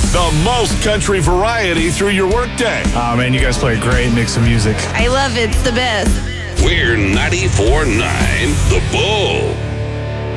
The most country variety through your workday. Oh, man, you guys play a great mix of music. I love it. It's the best. We're 94.9 The Bull.